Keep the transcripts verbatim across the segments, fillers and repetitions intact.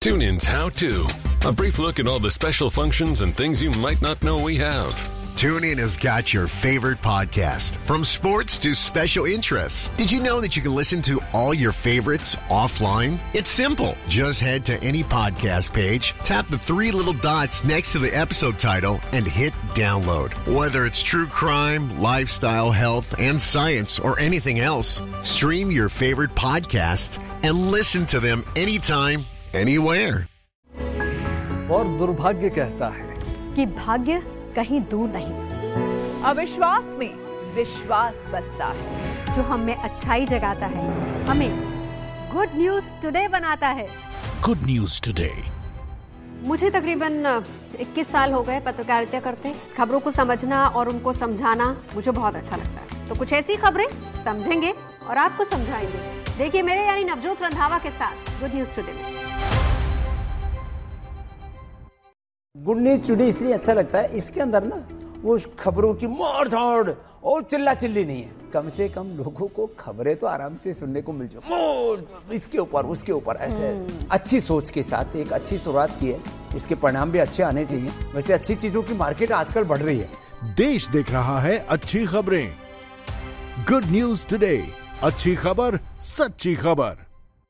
TuneIn's How To. A brief look at all the special functions and things you might not know we have. TuneIn has got your favorite podcast, from sports to special interests. Did you know that you can listen to all your favorites offline? It's simple. Just head to any podcast page, tap the three little dots next to the episode title, and hit download. Whether it's true crime, lifestyle, health, and science, or anything else, stream your favorite podcasts and listen to them anytime, anywhere. और दुर्भाग्य कहता है कि भाग्य कहीं दूर नहीं, अविश्वास में विश्वास बसता है, जो हम में अच्छाई जगाता है, हमें गुड न्यूज टुडे बनाता है। Good news today. मुझे तकरीबन इक्कीस साल हो गए पत्रकारिता करते। खबरों को समझना और उनको समझाना मुझे बहुत अच्छा लगता है। तो कुछ ऐसी खबरें समझेंगे और आपको समझाएंगे। देखिए मेरे यानी नवजोत रंधावा के साथ गुड न्यूज टुडे में। गुड न्यूज टुडे इसलिए अच्छा लगता है, इसके अंदर ना वो खबरों की मार धाड़ और चिल्ला चिल्ली नहीं है। कम से कम लोगों को खबरें तो आराम से सुनने को मिल जाए, इसके ऊपर उसके ऊपर ऐसे अच्छी सोच के साथ एक अच्छी शुरुआत की है। इसके परिणाम भी अच्छे आने चाहिए। वैसे अच्छी चीजों की मार्केट आजकल बढ़ रही है। देश देख रहा है अच्छी खबरें। गुड न्यूज टुडे, अच्छी खबर, सच्ची खबर।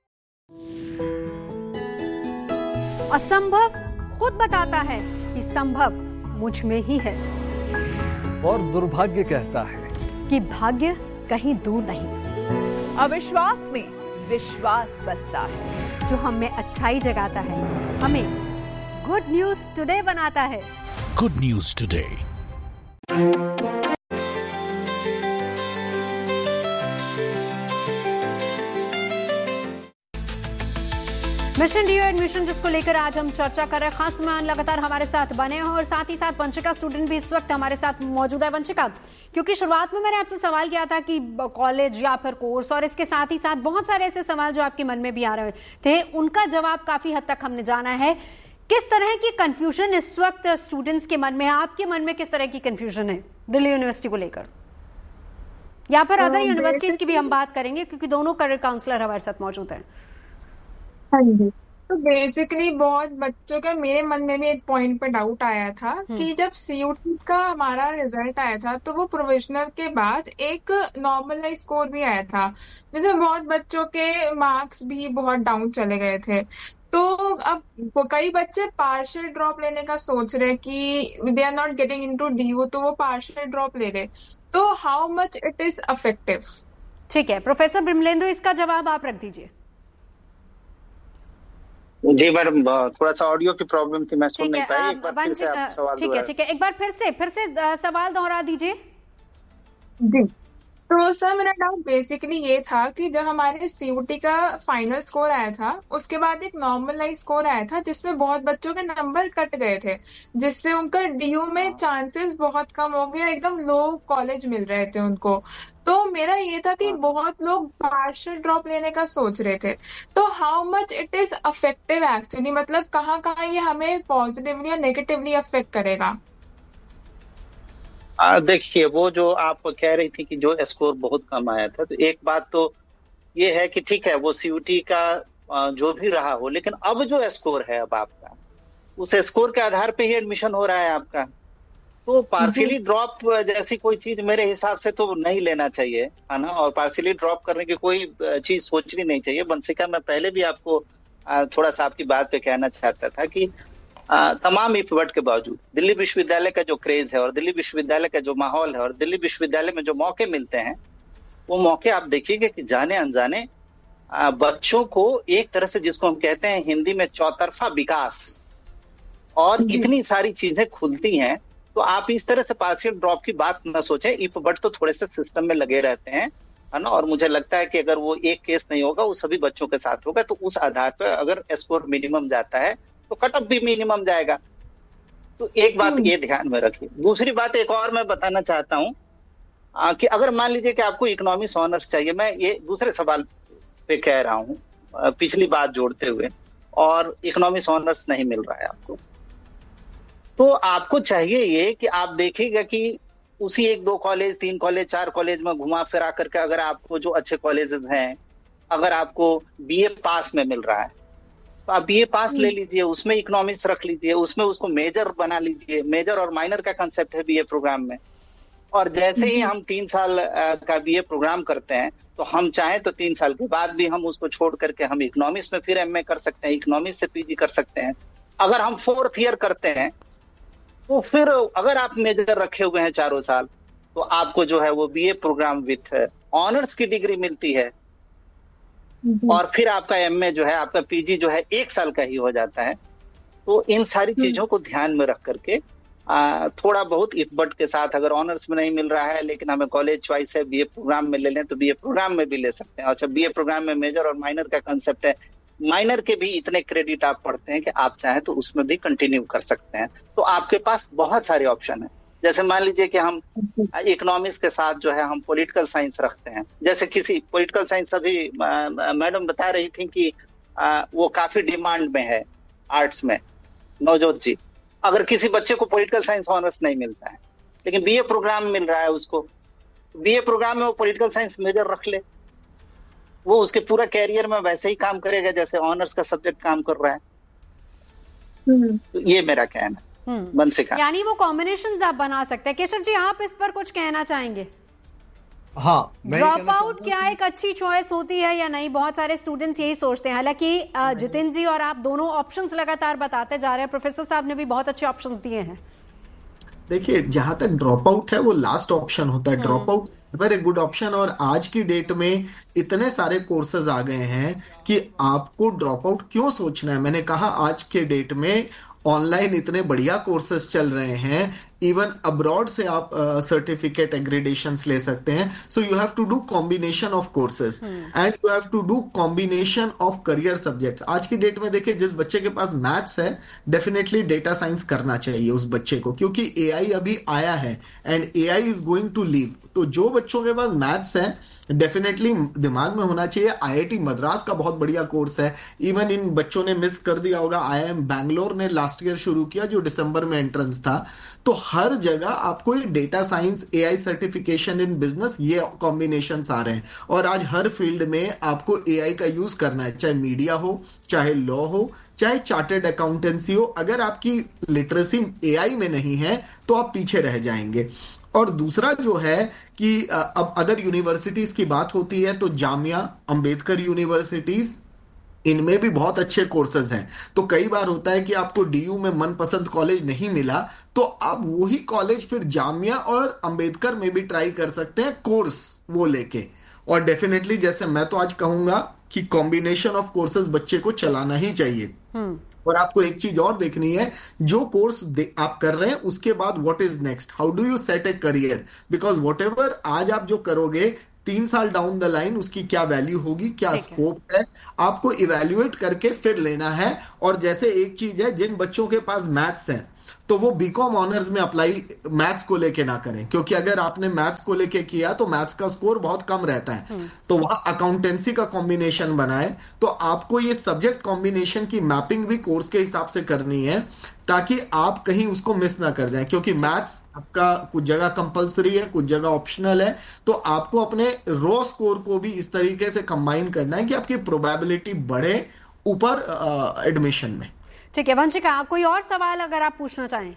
असंभव खुद बताता है कि संभव मुझ में ही है। और दुर्भाग्य कहता है कि भाग्य कहीं दूर नहीं, अविश्वास में विश्वास बसता है, जो हम में अच्छाई जगाता है, हमें गुड न्यूज टुडे बनाता है। Good news today. Mission D admission जिसको लेकर आज हम चर्चा कर रहे हैं, खास मेहमान लगातार हमारे साथ बने हैं और साथ ही साथ वंशिका स्टूडेंट भी इस वक्त हमारे साथ मौजूद है। वंशिका, क्योंकि शुरुआत में मैंने आपसे सवाल किया था कि कॉलेज या फिर कोर्स, और इसके साथ ही साथ बहुत सारे ऐसे सवाल जो आपके मन में भी आ रहे थे, उनका जवाब काफी हद तक हमने जाना है। किस तरह की कंफ्यूजन इस वक्त स्टूडेंट्स के मन में है? आपके मन में किस तरह की कंफ्यूजन है दिल्ली यूनिवर्सिटी को लेकर, या फिर अदर यूनिवर्सिटीज की भी हम बात करेंगे क्योंकि दोनों करियर काउंसलर हमारे साथ मौजूद हैं। हाँ जी, तो बेसिकली बहुत बच्चों का, मेरे मन में भी एक पॉइंट पे डाउट आया था कि जब सीयूटी का हमारा रिजल्ट आया था तो वो प्रोविजनल के बाद एक नॉर्मलाइज स्कोर भी आया था, जिसमें बहुत बच्चों के मार्क्स भी बहुत डाउन चले गए थे। तो अब कई बच्चे पार्शियल ड्रॉप लेने का सोच रहे कि they are not getting into DU, तो वो पार्शियल ड्रॉप ले रहे। तो how much it is effective? ठीक है, प्रोफेसर बिमलेंदु, इसका जवाब आप रख दीजिए। जी मैडम, थोड़ा सा ऑडियो की प्रॉब्लम थी, मैं सुन नहीं पाई। एक बार फिर से आप सवाल ठीक है ठीक है एक बार फिर से फिर से सवाल दोहरा दीजिए। जी, तो सर मेरा डाउट बेसिकली ये था कि जब हमारे सीयूटी का फाइनल स्कोर आया था उसके बाद एक नॉर्मलाइज स्कोर आया था जिसमें बहुत बच्चों के नंबर कट गए थे, जिससे उनका डीयू में चांसेस बहुत कम हो गया, एकदम लो कॉलेज मिल रहे थे उनको। तो मेरा ये था कि बहुत लोग पार्शियल ड्रॉप लेने का सोच रहे थे। तो how much it is affective actually, मतलब कहाँ कहाँ ये हमें पॉजिटिवली और नेगेटिवली अफेक्ट करेगा? देखिए, वो जो आप कह रही थी कि जो स्कोर बहुत कम आया था, तो एक बात तो ये है कि ठीक है वो सीयूटी का जो भी रहा हो, लेकिन अब जो स्कोर है अब आपका, उस स्कोर के आधार पे ही एडमिशन हो रहा है आपका। तो पार्शियली ड्रॉप जैसी कोई चीज मेरे हिसाब से तो नहीं लेना चाहिए, है ना। और पार्शियली ड्रॉप करने की कोई चीज सोचनी नहीं चाहिए। वंशिका, मैं पहले भी आपको थोड़ा सा आपकी बात पे कहना चाहता था कि आ, तमाम इफर्ट के बावजूद दिल्ली विश्वविद्यालय का जो क्रेज है और दिल्ली विश्वविद्यालय का जो माहौल है और दिल्ली विश्वविद्यालय में जो मौके मिलते हैं, वो मौके आप देखिएगा कि जाने अनजाने आ, बच्चों को एक तरह से, जिसको हम कहते हैं हिंदी में चौतरफा विकास, और इतनी सारी चीजें खुलती हैं। तो आप इस तरह से पार्शियल ड्रॉप की बात न सोचें। इफर्ट तो थोड़े से सिस्टम में लगे रहते हैं, है ना। और मुझे लगता है कि अगर वो एक केस नहीं होगा, वो सभी बच्चों के साथ होगा, तो उस आधार पर अगर स्कोर मिनिमम जाता है तो कट ऑफ भी मिनिमम जाएगा। तो एक बात ये ध्यान में रखिए। दूसरी बात एक और मैं बताना चाहता हूं कि अगर मान लीजिए कि आपको इकोनॉमिक्स ऑनर्स चाहिए, मैं ये दूसरे सवाल पे कह रहा हूं पिछली बात जोड़ते हुए, और इकोनॉमिक्स ऑनर्स नहीं मिल रहा है आपको, तो आपको चाहिए ये कि आप देखिएगा कि उसी एक दो कॉलेज, तीन कॉलेज, चार कॉलेज में घुमा फिरा करके अगर आपको जो अच्छे कॉलेजेस हैं, अगर आपको बीए पास में मिल रहा है, तो आप बीए पास ले लीजिए, उसमें इकोनॉमिक्स रख लीजिए, उसमें उसको मेजर बना लीजिए। मेजर और माइनर का कंसेप्ट है बीए प्रोग्राम में। और जैसे ही हम तीन साल का बीए प्रोग्राम करते हैं तो हम चाहें तो तीन साल के बाद भी हम उसको छोड़ करके हम इकोनॉमिक्स में फिर एमए कर सकते हैं, इकोनॉमिक्स से पीजी कर सकते हैं। अगर हम फोर्थ ईयर करते हैं तो फिर अगर आप मेजर रखे हुए हैं चारों साल तो आपको जो है वो बीए प्रोग्राम विथ ऑनर्स की डिग्री मिलती है। और फिर आपका एमए जो है, आपका पीजी जो है एक साल का ही हो जाता है। तो इन सारी चीजों को ध्यान में रख करके आ, थोड़ा बहुत इफर्ट के साथ, अगर ऑनर्स में नहीं मिल रहा है लेकिन हमें कॉलेज चॉइस है बीए प्रोग्राम में ले लें तो बीए प्रोग्राम में भी ले सकते हैं। अच्छा, बीए प्रोग्राम में मेजर और माइनर का कंसेप्ट है, माइनर के भी इतने क्रेडिट आप पढ़ते हैं कि आप चाहें तो उसमें भी कंटिन्यू कर सकते हैं। तो आपके पास बहुत सारे ऑप्शन है। जैसे मान लीजिए कि हम इकोनॉमिक्स के साथ जो है हम पॉलिटिकल साइंस रखते हैं। जैसे किसी पॉलिटिकल साइंस अभी मैडम बता रही थी कि आ, वो काफी डिमांड में है आर्ट्स में, नवजोत जी। अगर किसी बच्चे को पॉलिटिकल साइंस ऑनर्स नहीं मिलता है लेकिन बीए प्रोग्राम मिल रहा है उसको, बीए प्रोग्राम में वो पॉलिटिकल साइंस मेजर रख ले, वो उसके पूरा कैरियर में वैसे ही काम करेगा जैसे ऑनर्स का सब्जेक्ट काम कर रहा है। तो ये मेरा कहना है वंशिका। यानी वो कॉम्बिनेशंस आप बना सकते हैं। केशव जी, आप इस पर कुछ कहना चाहेंगे? हाँ, ड्रॉप आउट क्या एक अच्छी चॉइस होती है या नहीं? बहुत सारे स्टूडेंट्स यही सोचते हैं। हालांकि जितिन जी और आप दोनों ऑप्शंस लगातार बताते जा रहे हैं, प्रोफेसर साहब ने भी बहुत अच्छे ऑप्शंस दिए हैं। देखिए, जहां तक ड्रॉप आउट है वो लास्ट ऑप्शन होता है। Drop out very good option. और आज की डेट में इतने सारे कोर्सेज आ गए हैं कि आपको ड्रॉप आउट क्यों सोचना है। मैंने कहा आज के डेट में ऑनलाइन इतने बढ़िया कोर्सेज चल रहे हैं, इवन अब्रॉड से आप सर्टिफिकेट uh, एग्रीडेशंस ले सकते हैं। So you have to do combination of courses and you have to do combination of career subjects. आज की डेट में देखिए, जिस बच्चे के पास मैथ्स है डेफिनेटली डेटा साइंस करना चाहिए उस बच्चे को, क्योंकि एआई अभी आया है and AI is going to leave. तो जो बच्चों के पास मैथ्स है डेफिनेटली दिमाग में होना चाहिए आईआईटी मद्रास का बहुत बढ़िया कोर्स है। इवन इन बच्चों ने मिस कर दिया होगा, आईआईएम बैंगलोर ने लास्ट ईयर शुरू किया जो दिसंबर में एंट्रेंस था। तो हर जगह आपको ये data science, AI certification in business, ये कॉम्बिनेशंस आ रहे हैं। और आज हर फील्ड में आपको एआई का यूज करना है, चाहे मीडिया हो, चाहे लॉ हो, चाहे चार्टर्ड अकाउंटेंसी हो। अगर आपकी लिटरेसी एआई में नहीं है तो आप पीछे रह जाएंगे। और दूसरा जो है कि अब अदर यूनिवर्सिटीज की बात होती है तो जामिया, अंबेडकर यूनिवर्सिटीज, इनमें भी बहुत अच्छे कोर्सेज हैं। तो कई बार होता है कि आपको डीयू में मनपसंद कॉलेज नहीं मिला तो आप वही कॉलेज फिर जामिया और अंबेडकर में भी ट्राई कर सकते हैं कोर्स वो लेके। और डेफिनेटली जैसे मैं तो आज कहूंगा कि कॉम्बिनेशन ऑफ कोर्सेज बच्चे को चलाना ही चाहिए। और आपको एक चीज और देखनी है, जो कोर्स आप कर रहे हैं उसके बाद what is next, how do you set a career. Because what ever आज आप जो करोगे तीन साल डाउन द लाइन उसकी क्या वैल्यू होगी, क्या स्कोप है, आपको इवेल्युएट करके फिर लेना है। और जैसे एक चीज है, जिन बच्चों के पास मैथ्स है तो वो बीकॉम ऑनर्स में अप्लाई मैथ्स को लेके ना करें, क्योंकि अगर आपने मैथ्स को लेके किया तो मैथ्स का स्कोर बहुत कम रहता है। तो वहां अकाउंटेंसी का कॉम्बिनेशन बनाए। तो आपको ये सब्जेक्ट कॉम्बिनेशन की मैपिंग भी कोर्स के हिसाब से करनी है ताकि आप कहीं उसको मिस ना कर जाए, क्योंकि मैथ्स आपका कुछ जगह कंपलसरी है, कुछ जगह ऑप्शनल है। तो आपको अपने रॉ स्कोर को भी इस तरीके से कंबाइन करना है कि आपकी प्रोबेबिलिटी बढ़े ऊपर एडमिशन में। ठीक है वंशिका, आप कोई और सवाल अगर आप पूछना चाहें?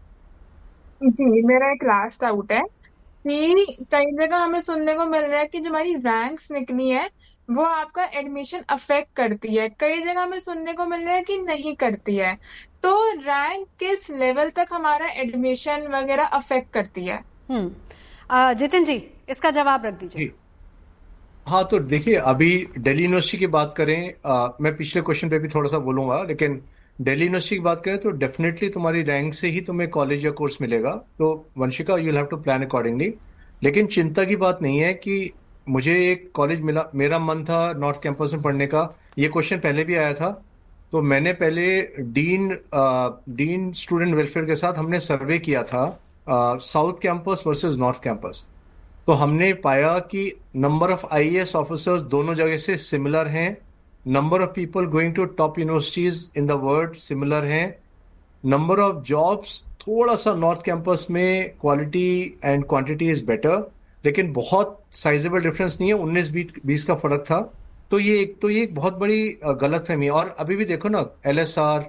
जी, मेरा एक लास्ट आउट है कि कई जगह हमें सुनने को मिल रहा है कि जो हमारी रैंक्स निकली है वो आपका एडमिशन अफेक्ट करती है। कई जगह हमें सुनने को मिल रहा है कि नहीं करती है। तो रैंक किस लेवल तक हमारा एडमिशन वगैरह अफेक्ट करती है? हम्म जितिन जी, इसका जवाब रख दीजिए। हाँ, तो देखिए, अभी दिल्ली यूनिवर्सिटी की बात करें, आ, मैं पिछले क्वेश्चन पे भी थोड़ा सा बोलूंगा, लेकिन दिल्ली यूनिवर्सिटी की बात करें तो डेफिनेटली तुम्हारी रैंक से ही तुम्हें कॉलेज या कोर्स मिलेगा। तो Vanshika, you will have to plan accordingly. लेकिन चिंता की बात नहीं है कि मुझे एक कॉलेज मिला, मेरा मन था नॉर्थ कैंपस में पढ़ने का। ये क्वेश्चन पहले भी आया था, तो मैंने पहले डीन डीन स्टूडेंट वेलफेयर के साथ हमने सर्वे किया था south campus versus north campus. तो हमने पाया कि नंबर ऑफ आईएएस ऑफिसर्स दोनों जगह से सिमिलर हैं, number of people going to top universities in the world similar हैं, नंबर ऑफ जॉब्स थोड़ा सा नॉर्थ कैंपस में quality and quantity is better, लेकिन बहुत साइजेबल डिफरेंस नहीं है, उन्नीस बीस का फर्क था। तो ये एक तो ये एक बहुत बड़ी गलत फहमी है। और अभी भी देखो ना, एल एस आर,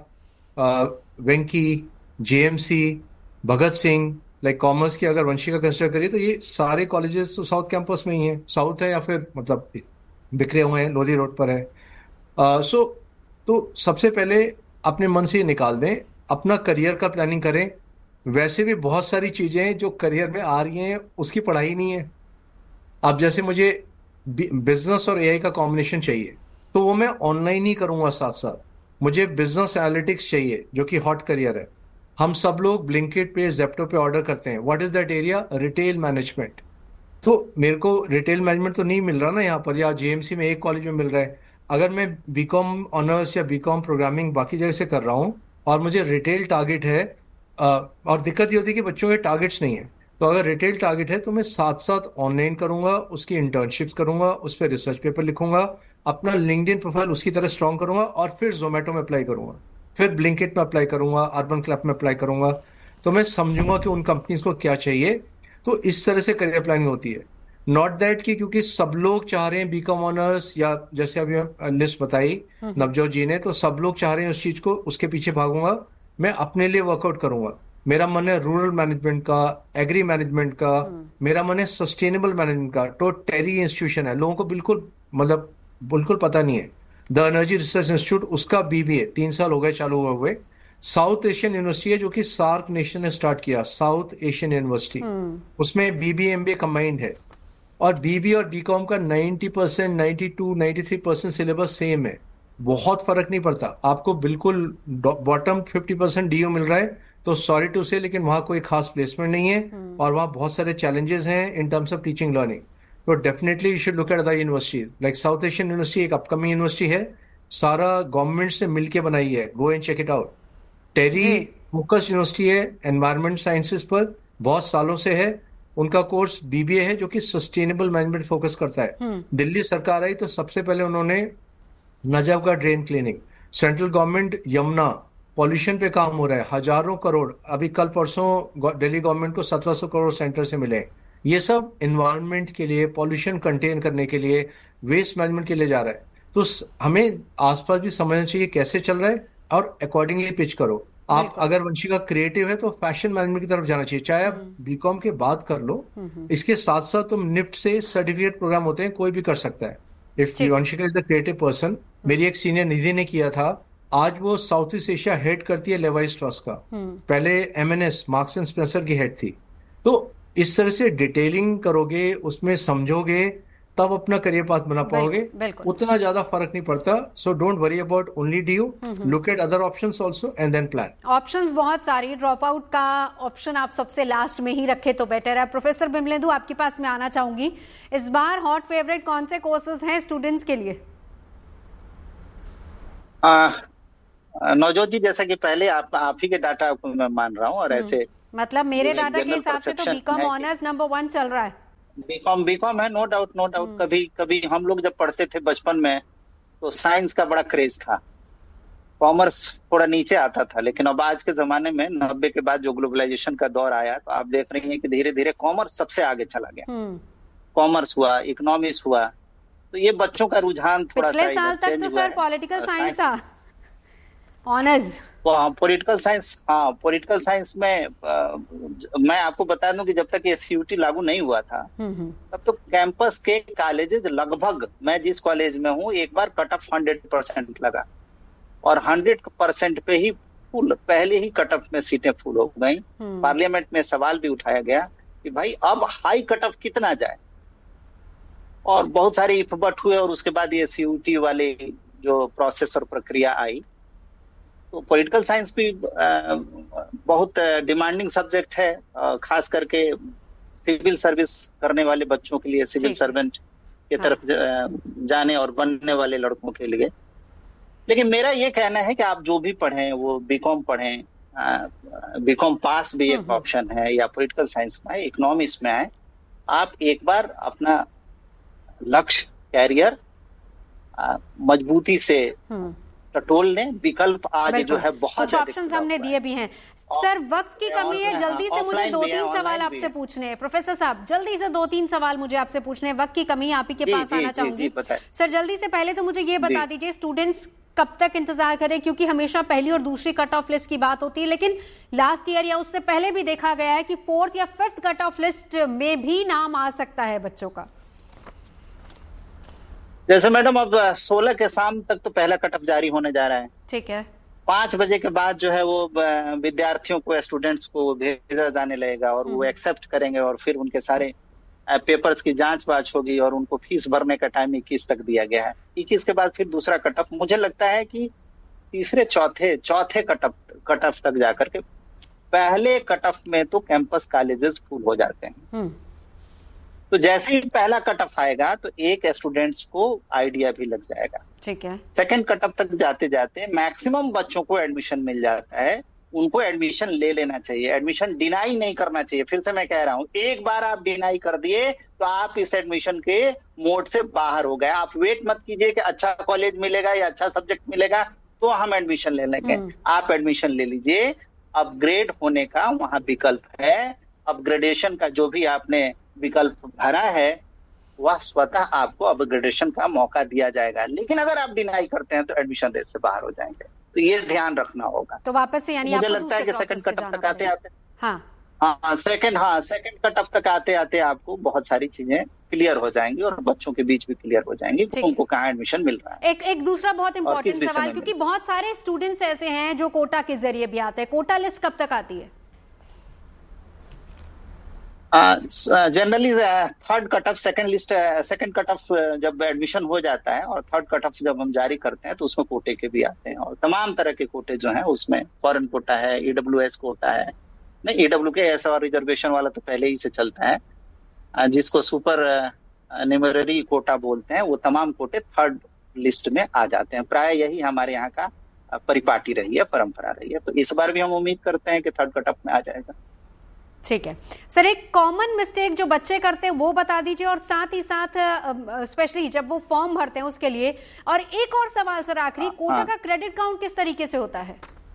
वेंकी, जे M C, Bhagat Singh, like commerce की अगर वंशिका कंसिडर करिए तो ये सारे कॉलेजेस तो साउथ कैंपस में ही हैं, साउथ है या फिर मतलब बिखरे हुए हैं, लोधी रोड पर है। सो uh, so, तो सबसे पहले अपने मन से ये निकाल दें, अपना करियर का प्लानिंग करें। वैसे भी बहुत सारी चीजें जो करियर में आ रही हैं उसकी पढ़ाई नहीं है। अब जैसे मुझे बिजनेस और एआई का कॉम्बिनेशन चाहिए तो वो मैं ऑनलाइन ही करूंगा, साथ साथ मुझे बिजनेस एनालिटिक्स चाहिए जो कि हॉट करियर है। हम सब लोग ब्लिंकिट पे, जेप्टो पे ऑर्डर करते हैं। What is that area? Retail management. तो मेरे को रिटेल मैनेजमेंट तो नहीं मिल रहा ना यहाँ पर, या जेएमसी में एक कॉलेज में मिल रहा है। अगर मैं बीकॉम ऑनर्स या बीकॉम प्रोग्रामिंग बाकी जगह से कर रहा हूँ और मुझे रिटेल टारगेट है, और दिक्कत ये होती है कि बच्चों के टारगेट्स नहीं है, तो अगर रिटेल टारगेट है तो मैं साथ साथ ऑनलाइन करूंगा, उसकी इंटर्नशिप्स करूंगा, उस पर रिसर्च पेपर लिखूंगा, अपना लिंक्डइन प्रोफाइल उसकी तरह स्ट्रॉन्ग करूंगा, और फिर जोमेटो में अप्लाई करूंगा, फिर ब्लिंकिट में अप्लाई करूंगा, अर्बन क्लैप में अप्लाई करूंगा। तो मैं समझूंगा कि उन कंपनीज को क्या चाहिए। तो इस तरह से करियर प्लानिंग होती है। नॉट दैट कि क्योंकि सब लोग चाह रहे हैं बीकॉम ऑनर्स, या जैसे अभी लिस्ट बताई नवजोत जी ने, तो सब लोग चाह रहे हैं उस चीज को, उसके पीछे भागूंगा। मैं अपने लिए वर्कआउट करूंगा। मेरा मन है रूरल मैनेजमेंट का, एग्री मैनेजमेंट का, मेरा मन है सस्टेनेबल मैनेजमेंट का। तो टेरी इंस्टीट्यूशन है, लोगों को बिल्कुल मतलब बिल्कुल पता नहीं है। द एनर्जी रिसर्च इंस्टीट्यूट, उसका बीबीए तीन साल हो गए चालू हुए हुए। साउथ एशियन यूनिवर्सिटी है जो कि सार्क नेशन ने स्टार्ट किया, साउथ एशियन यूनिवर्सिटी, उसमें बीबीए एमबीए कंबाइंड है। और बीबीए और बीकॉम का ninety percent, ninety two, ninety three percent syllabus same है, बहुत फर्क नहीं पड़ता। आपको बिल्कुल बॉटम फिफ्टी परसेंट डीयू मिल रहा है तो सॉरी टू से, लेकिन वहां कोई खास प्लेसमेंट नहीं है और वहां बहुत सारे चैलेंजेस हैं in terms of teaching learning. तो definitely you should look at the universities like south Asian university, एक अपकमिंग यूनिवर्सिटी है, सारा गवर्नमेंट से मिलके बनाई है, go and check it out. Terry focus university है एनवायरमेंट साइंसेस पर, बहुत सालों से है। उनका कोर्स बीबीए है जो कि सस्टेनेबल मैनेजमेंट फोकस करता है। दिल्ली सरकार आई तो सबसे पहले उन्होंने नजफ का drain cleaning, central government Yamuna, pollution पे काम हो रहा है, हजारों करोड़, अभी कल परसों दिल्ली गवर्नमेंट को सत्रह सौ करोड़ सेंटर से मिले। ये सब एनवायरनमेंट के लिए, पॉल्यूशन कंटेन करने के लिए, वेस्ट मैनेजमेंट के लिए जा रहा है। तो हमें आसपास भी समझना चाहिए कैसे चल रहा है और अकॉर्डिंगली पिच करो। आप अगर वंशिका क्रिएटिव है तो फैशन मैनेजमेंट की तरफ जाना चाहिए, चाहे आप बीकॉम के बाद कर लो, इसके साथ साथ तुम निफ्ट से सर्टिफिकेट प्रोग्राम होते हैं, कोई भी कर सकता है। If Vanshika is the creative person, मेरी एक सीनियर निधि ने किया था, आज वो साउथ ईस्ट एशिया हेड करती है लेवाइस स्ट्रॉस का, पहले एमएनएस मार्क्स एंड स्पेंसर की हेड थी। तो इस तरह से डिटेलिंग करोगे, उसमें समझोगे, तब अपना करियर पाथ बना पाओगे। उतना ज्यादा फर्क नहीं पड़ता। So don't worry about only DU, look at other options also and then plan. Options बहुत सारी, ड्रॉप आउट का ऑप्शन आप सबसे लास्ट में ही रखे तो बेटर है। प्रोफेसर बिमलेंदु, आपके पास मैं आना चाहूंगी, इस बार हॉट फेवरेट कौन से कोर्सेज हैं स्टूडेंट्स के लिए? नवजोत जी, जैसा कि पहले आप आप ही के डाटा को मैं मान रहा हूँ, और ऐसे मतलब मेरे डाटा के हिसाब से तो बीकॉम ऑनर्स नंबर वन चल रहा है। बीकॉम बीकॉम है, नो डाउट नो डाउट। कभी कभी हम लोग जब पढ़ते थे बचपन में तो साइंस का बड़ा क्रेज था, कॉमर्स थोड़ा नीचे आता था। लेकिन अब आज के जमाने में नब्बे के बाद जो ग्लोबलाइजेशन का दौर आया, तो आप देख रही हैं कि धीरे धीरे कॉमर्स सबसे आगे चला गया। कॉमर्स हुआ, इकोनॉमिक्स हुआ, तो ये बच्चों का रुझान थोड़ा सा पिछले साल तक तो सर पॉलिटिकल साइंस था ऑनर्स। पॉलिटिकल साइंस, हाँ पॉलिटिकल साइंस में आ, मैं आपको बता दूं कि जब तक ये सीयूटी लागू नहीं हुआ था तब तो कैंपस के कॉलेजेस लगभग, मैं जिस कॉलेज में हूँ, एक बार कट ऑफ हंड्रेड परसेंट लगा और हंड्रेड परसेंट पे ही फुल, पहले ही कट ऑफ में सीटें फुल हो गई। पार्लियामेंट में सवाल भी उठाया गया कि भाई अब हाई कट ऑफ कितना जाए, और बहुत सारे इफ बट हुए, और उसके बाद ये सीयूटी वाले जो प्रोसेस और प्रक्रिया आई। तो पॉलिटिकल साइंस भी आ, बहुत डिमांडिंग सब्जेक्ट है, आ, खास करके सिविल सर्विस करने वाले बच्चों के लिए, सिविल सर्वेंट की तरफ जाने और बनने वाले लड़कों के लिए। लेकिन मेरा ये कहना है कि आप जो भी पढ़ें, वो बीकॉम पढ़ें, बीकॉम पास भी एक ऑप्शन है, या पॉलिटिकल साइंस में आए, इकोनॉमिक्स में आए, आप एक बार अपना लक्ष्य, कैरियर मजबूती से टटोल लें। विकल्प आज जो है बहुत कुछ ऑप्शंस हमने दिए भी हैं। सर वक्त की कमी है, जल्दी से मुझे दो तीन सवाल आपसे पूछने हैं। प्रोफेसर साहब जल्दी से दो तीन सवाल मुझे आपसे पूछने हैं, वक्त की कमी, आप ही के पास आना चाहूंगी। सर जल्दी से पहले तो मुझे ये बता दीजिए स्टूडेंट्स कब तक इंतजार करें, क्योंकि हमेशा पहली और दूसरी कट ऑफ लिस्ट की बात होती है, लेकिन लास्ट ईयर या उससे पहले भी देखा गया है कि फोर्थ या फिफ्थ कट ऑफ लिस्ट में भी नाम आ सकता है बच्चों का। जैसे मैडम अब सोलह के शाम तक तो पहला कट ऑफ जारी होने जा रहा है। ठीक है। पांच बजे के बाद जो है वो विद्यार्थियों को, स्टूडेंट्स को भेजा जाने लगेगा और वो एक्सेप्ट करेंगे और फिर उनके सारे पेपर्स की जांच बाच होगी और उनको फीस भरने का टाइम इक्कीस तक दिया गया है। इक्कीस के बाद फिर दूसरा कट ऑफ, मुझे लगता है कि तीसरे चौथे चौथे कट ऑफ कट ऑफ तक जाकर के, पहले कट ऑफ में तो कैंपस कॉलेजेस फुल हो जाते हैं। तो जैसे ही पहला कट ऑफ आएगा तो एक स्टूडेंट्स को आइडिया भी लग जाएगा। ठीक है। सेकंड कट ऑफ तक जाते जाते मैक्सिमम बच्चों को एडमिशन मिल जाता है, उनको एडमिशन ले लेना चाहिए, एडमिशन डिनाई नहीं करना चाहिए। फिर से मैं कह रहा हूं, एक बार आप डिनाई कर दिए तो आप इस एडमिशन के मोड से बाहर हो गए। आप वेट मत कीजिए कि अच्छा कॉलेज मिलेगा या अच्छा सब्जेक्ट मिलेगा तो हम एडमिशन ले लेंगे। आप एडमिशन ले लीजिए। अपग्रेड होने का वहां विकल्प है। अपग्रेडेशन का जो भी आपने विकल्प भरा है वह स्वतः आपको अपग्रेडेशन का मौका दिया जाएगा। लेकिन अगर आप डिनाई करते हैं तो एडमिशन रेट से बाहर हो जाएंगे, तो ये ध्यान रखना होगा। तो वापस से यानी मुझे लगता है कि सेकंड कट ऑफ तक आते आते हाँ हाँ सेकंड हाँ सेकंड कट ऑफ तक आते आते आपको बहुत सारी चीजें क्लियर हो जाएंगी और बच्चों के बीच भी क्लियर हो जाएंगी कि उनको कहाँ एडमिशन मिल रहा है। एक एक दूसरा बहुत इंपॉर्टेंट सवाल, क्योंकि बहुत सारे स्टूडेंट्स ऐसे हैं जो कोटा के जरिए भी आते हैं, कोटा लिस्ट कब तक आती है? Generally third cut off second list second cut off जब एडमिशन हो जाता है और थर्ड कट ऑफ जब हम जारी करते हैं तो उसमें कोटे के भी आते हैं और तमाम तरह के कोटे जो हैं उसमें फॉरेन कोटा है, ईडब्ल्यूएस कोटा है, नहीं ईडब्ल्यू के एस और रिजर्वेशन वाला तो पहले ही से चलता है, जिसको सुपर न्यूमररी कोटा बोलते हैं, वो तमाम कोटे थर्ड लिस्ट में आ जाते हैं। प्राय यही हमारे यहाँ का परिपाटी रही है, परंपरा रही है। तो इस बार भी हम उम्मीद करते हैं कि थर्ड कट ऑफ में आ जाएगा। ठीक है सर, एक कॉमन मिस्टेक जो बच्चे करते हैं वो बता दीजिए, और साथ ही साथ स्पेशली जब वो फॉर्म भरते हैं उसके लिए। और एक और सवाल सर आखिरी, कोटा हाँ। का क्रेडिट काउंट किस तरीके से होता है?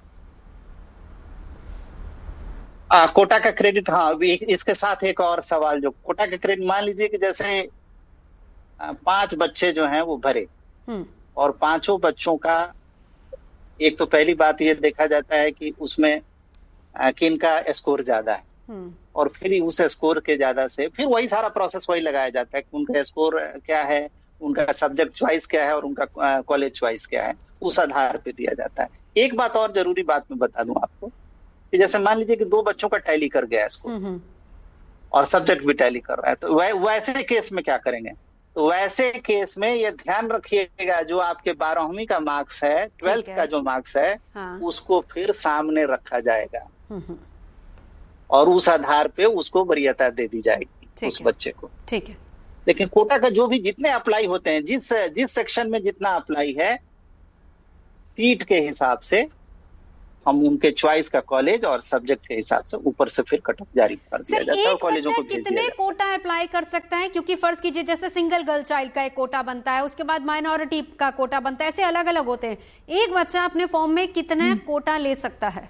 आ, कोटा का क्रेडिट, हाँ इसके साथ एक और सवाल, जो कोटा का क्रेडिट, मान लीजिए कि जैसे पांच बच्चे जो हैं वो भरे और पांचों बच्चों का, एक तो पहली बात ये देखा जाता है कि उसमें किनका स्कोर ज्यादा है और फिर उस स्कोर के ज्यादा से फिर वही सारा प्रोसेस वही लगाया जाता है कि उनका स्कोर क्या है, उनका सब्जेक्ट चॉइस क्या है और उनका कॉलेज चॉइस क्या है, उस आधार पे दिया जाता है। एक बात और जरूरी बात मैं बता दूं आपको कि जैसे मान लीजिए कि दो बच्चों का टैली कर गया स्कोर और सब्जेक्ट भी टैली कर रहा है, तो वै, वैसे केस में क्या करेंगे? तो वैसे केस में ये ध्यान रखिएगा, जो आपके बारहवीं का मार्क्स है, ट्वेल्थ का जो मार्क्स है, हाँ। उसको फिर सामने रखा जाएगा और उस आधार पे उसको वरीयता दे दी जाएगी उस बच्चे को। ठीक है। लेकिन कोटा का जो भी जितने अप्लाई होते हैं, जिस जिस सेक्शन में जितना अप्लाई है, सीट के हिसाब से हम उनके चॉइस का कॉलेज और सब्जेक्ट के हिसाब से ऊपर से फिर कट ऑफ जारी कर दिया जाता है। कॉलेजों को कितने कोटा अप्लाई कर सकता है? क्योंकि फर्ज कीजिए जैसे सिंगल गर्ल चाइल्ड का एक कोटा बनता है, उसके बाद माइनॉरिटी का कोटा बनता है, ऐसे अलग अलग होते हैं। एक बच्चा अपने फॉर्म में कितना कोटा ले सकता है?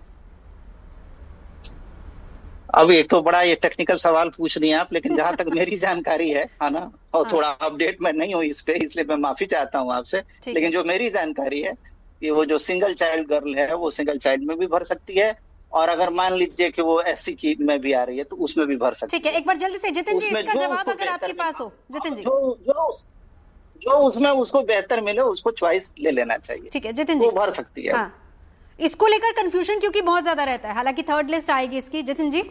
अब एक तो बड़ा ये टेक्निकल सवाल पूछ रही हैं आप, लेकिन जहां तक मेरी जानकारी है है ना, और थोड़ा अपडेट मैं नहीं हूँ इस पे, इसलिए मैं माफी चाहता हूँ आपसे। लेकिन जो मेरी जानकारी है कि वो जो सिंगल चाइल्ड गर्ल है वो सिंगल चाइल्ड में भी भर सकती है, और अगर मान लीजिए कि वो एससी की में भी आ रही है तो उसमें भी भर सकती है। ठीक है, एक बार जल्दी से जितिन जी इसका जवाब अगर आपके पास हो। जितिन जी, जो जो जो उसमें उसको बेहतर मिले उसको चॉइस ले लेना चाहिए। ठीक है जितिन जी, वो भर सकती है। हाँ। इसको लेकर कंफ्यूजन क्योंकि बहुत ज्यादा रहता है, हालांकि थर्ड लिस्ट आएगी इसकी। जितिन जी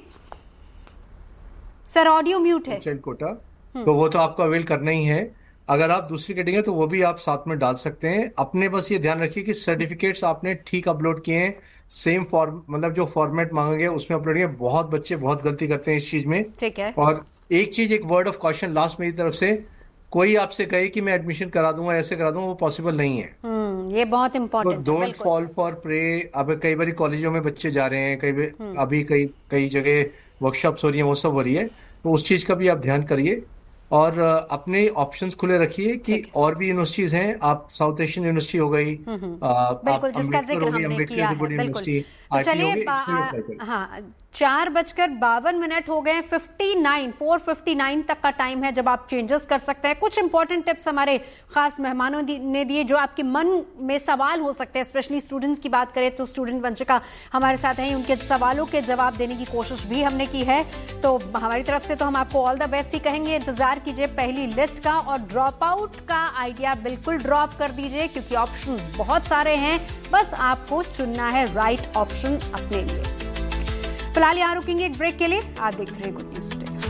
सर ऑडियो म्यूट है। चाइल्ड कोटा तो वो तो आपको अवेल करना ही है। अगर आप दूसरी कैटेगरी तो वो भी आप साथ में डाल सकते हैं। अपने बस ये ध्यान रखिए कि सर्टिफिकेट्स आपने ठीक अपलोड किए हैं, सेम फॉर्म मतलब जो फॉर्मेट मांगा गया उसमें अपलोड किए। बहुत बच्चे बहुत गलती करते हैं इस चीज में। ठीक है। और एक चीज, एक वर्ड ऑफ कॉशन लास्ट मेरी तरफ से, कोई आपसे कहे कि मैं एडमिशन करा दूंगा, ऐसे करा दूंगा, वो पॉसिबल नहीं है। हम्म, ये बहुत इंपॉर्टेंट है। Don't fall for pray. अब कई बार कॉलेजों में बच्चे जा रहे हैं, कई अभी कई कई जगह वर्कशॉप्स हो रही है, वो सब हो रही है, तो उस चीज का भी आप ध्यान करिए और अपने ऑप्शंस खुले रखिए कि और भी यूनिवर्सिटीज हैं। आप साउथ एशियन यूनिवर्सिटी हो गई, बिल्कुल, जिसका जिक्र हमने किया है, बिल्कुल। तो चलिए, हाँ, चार बजकर बावन मिनट हो गए, fifty nine four fifty nine तक का टाइम है जब आप चेंजेस कर सकते हैं। कुछ इंपॉर्टेंट टिप्स हमारे खास मेहमानों ने दिए जो आपके मन में सवाल हो सकते हैं, स्पेशली स्टूडेंट्स की बात करें तो स्टूडेंट वंशिका हमारे साथ हैं, उनके सवालों के जवाब देने की कोशिश भी हमने की है। तो हमारी तरफ से तो हम आपको ऑल द बेस्ट ही कहेंगे। इंतजार कीजिए पहली लिस्ट का, और ड्रॉप आउट का आइडिया बिल्कुल ड्रॉप कर दीजिए क्योंकि ऑप्शंस बहुत सारे हैं, बस आपको चुनना है राइट ऑप्शन अपने लिए। फिलहाल यहाँ रुकेंगे एक ब्रेक के लिए। आप देखते रहिए गुड न्यूज टुडे।